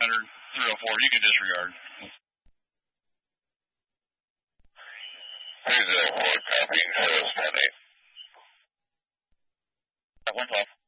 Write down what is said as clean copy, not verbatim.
you can disregard. 304, copy, show us 1-8. 112.